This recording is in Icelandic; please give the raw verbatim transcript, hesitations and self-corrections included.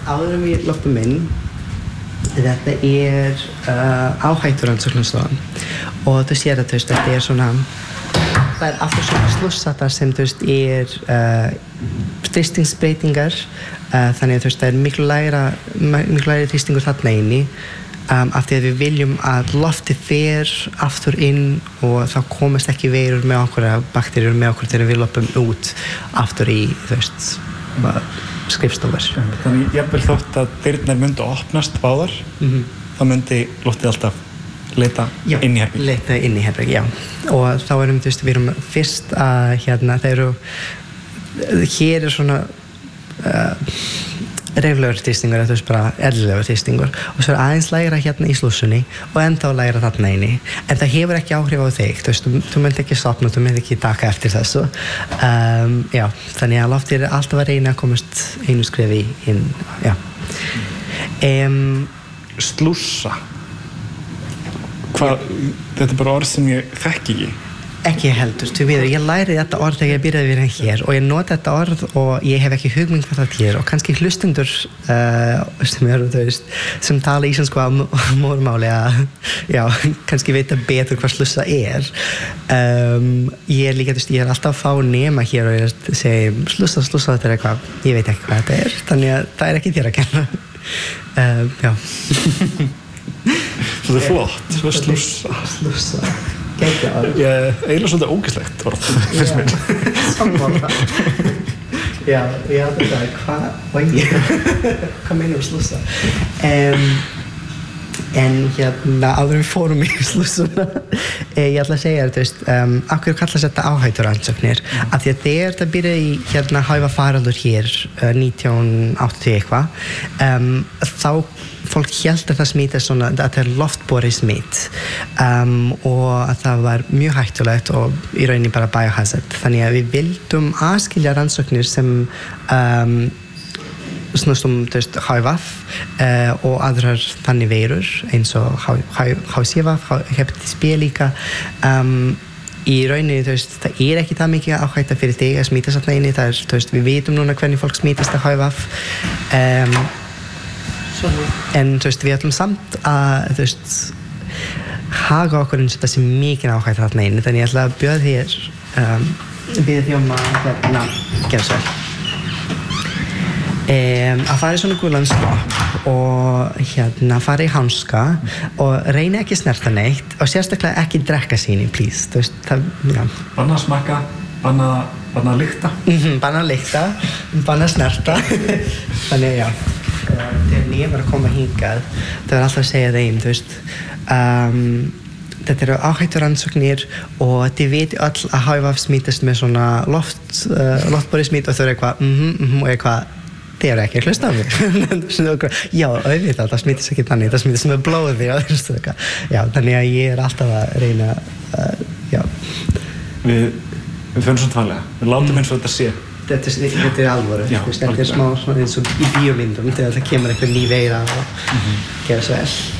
áður en við loppum inn, þetta er uh, áhætturannsóknarstofan og þú sér að þú veist, þetta er svona, það er aftur svona slússatar sem þú veist er uh, þrýstingsbreytingar, uh, þannig að þú veist, það er miklu lægra, miklu lægra þrýstingur þarna inni. Um, af því að við viljum að lofti fer aftur inn og þá komast ekki veirur með okkur eða bakteríur með okkur þegar við loppum út aftur í, þú veist, skrifstofur. Þannig jafnvel þótt að dyrnar myndu opnast báðar, mm-hmm. þá myndi loftið alltaf leita já, inn í herbergi. Leita inn í herbergi, já. Og þá erum þú veist, við erum fyrst að hérna, þeir eru, hér er svona uh, reyflegur þrýstingur, eða þú veist bara eðlilegur þrýstingur og svo er aðeins lægra hérna í slússunni og ennþá lægra þarna inni en það hefur ekki áhrif á þig, þú veist, þú, þú myndi ekki stopna, þú myndi ekki taka eftir þessu um, já, þannig að loftið er alltaf að reyna að komast einu skrefi inn, já um, Slússa hvað, þetta er bara orð sem ég þekki ekki ekki heldur, þú veitur, ég læri þetta orð þegar ég byrjaði við hér og ég nota þetta orð og ég hef ekki hugmynd hvað það er og kannski hlustendur uh, sem eru, þú veist, sem tala íslensku á móðurmáli að, já, kannski veita betur hvað slussa er. Um, ég er líka, þú veist, ég er alltaf að fá nema hér og ég segi, slussa, slussa, þetta er eitthvað, ég veit ekki hvað þetta er, þannig að það er ekki þér að kenna. Uh, já. Svo þetta er flott, svo slussa. Slussa. Ég er eiginlega svolítið ógeðslegt orð fyrst mér. Sammála. Já, já, þetta er hvað, hvað meinum við slussa? Um, en hérna, áður en við fórum í slussuna, ég ætla að segja, þú veist, um, af hverju kallast þetta áhætturannsóknir? Mm. Af því að þegar það byrjaði í hérna hæfa faraldur hér, uh, nítján áttatíu eitthvað, um, þá fólk hélt að það smítast svona, að það er loftborið smít um, og að það var mjög hættulegt og í rauninni bara biohazard. Þannig að við vildum aðskilja rannsóknir sem um, snúst um, þú veist, H I V uh, og aðrar þannig veirur eins og H C V, hepatitis B líka. Um, í rauninni, þú veist, það er ekki það mikið áhætta fyrir þig að smítast þarna inni. Það er, þú veist, við vitum núna hvernig fólk smítast af H I V. Um, en þú veist, við ætlum samt að þú veist haga okkur eins og það sé mikið áhætt þarna inni, þannig ég ætla að bjóða þér um, bjóða þér um að hérna, gera svo um, að fara í svona gulan slopp og hérna fara í hanska og reyna ekki snerta neitt og sérstaklega ekki drekka síni, please, þú veist, það, já banna að smakka, banna, banna að lykta mm-hmm, banna að lykta, banna að snerta þannig, já þegar ég var að koma hingað það var alltaf að segja þeim, þú veist um, þetta eru áhætturannsóknir og þið viti öll að H I V smítast með svona loft, uh, loftborið smít og þau eru eitthvað mhm, mhm og eitthvað þið eru ekki að hlusta á mig já, auðvitað, það smítast ekki þannig það smítast með blóði og þú veist já, þannig að ég er alltaf að reyna uh, já við, við finnum svona tvalega, við látum eins og þetta sé Þetta er, þetta er alvöru, já, þetta er smá svona eins og í bíómyndum þegar það kemur eitthvað ný veira og mm-hmm. gera svo vel.